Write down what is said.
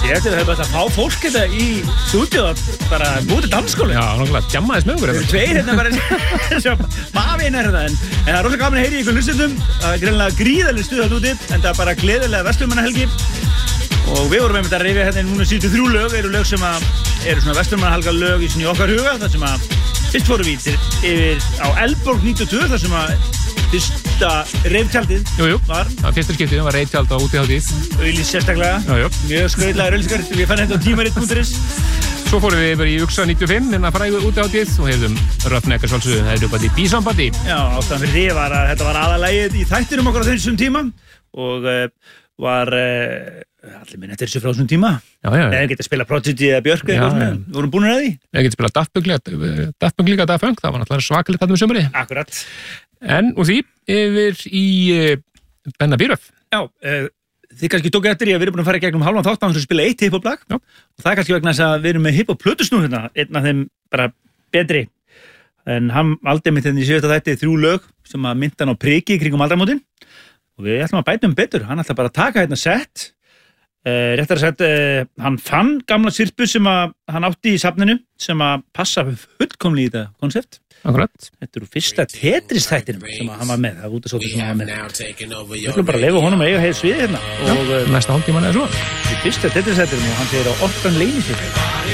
Ég ætti að hafa að fá fólk þetta í stúdíu bara búið dansskóli. Já, náttúrulega, djammaðist með okkur. Tveir hérna bara sem mafinn hérna. En það er rosalega gaman að heyra í ykkur hlustendum. Það er greinilega gríðarleg stuð þarna úti, en það er bara gleðilega verslunarmannahelgi. Og við vorum einmitt að rifja hérna núna síðustu 3 lög, eru lög sem eru svona verslunarmannahelga lög í okkar huga, þar sem fyrst fórum við yfir á Eldborg 92, þar sem fyrsta reiftjaldið var. Það fyrsta skiptið var reiftjald á útihátíð. Auðlýst sérstaklega. Mjög skrautlegar auðlýsingar. Við fann hérna á tímarit.is. Svo fórum við yfir í Uxa 95, hérna frægu útihátíð og hefðum Roughneck svolsögðu, það er upp að í Bísambandi. Já, ástæðan fyrir því var að þetta var aðalagið í þættinum okkur á þessum tíma og var allir minn eftir þessu frá þessum tíma. Eða geta að spila Prodigy eða Björk eða eitthvað svona. Við vorum búin að því. Eða geta að spila Daft Punk líka, Daft Punk, það var náttúrulega svakalegt þarna sumri. Akkurat. En úr því yfir í Benna Bíröf. Já, þið kannski tóku eftir í að við erum búin að fara í gegnum hálfan þátt að spila 1 hiphop-lag. Og það er kannski vegna þess að við erum með hiphop-plötusnúð hérna, einn af þeim bara betri. En hann valdi mitt hérna í síðasta þætti 3 lög sem að mynda hann á priki kringum aldramótin. Og við ætlum að bæta betur, hann ætla bara að taka hérna sett. Réttar að sagt, hann fann gamla sirpu sem hann átti í safninu sem að passa fullkomlega í þetta konsept. Akkurat. Þetta eru fyrsta Tetris-þættinum sem hann var með, það var út að svolítið sem hann var með. Við ætlum bara að leyfa honum að eiga heilt svið hérna. Og næsta hálftíman eða svo. Fyrsta Tetris-þættinum og hann segir á orkan leynisvið.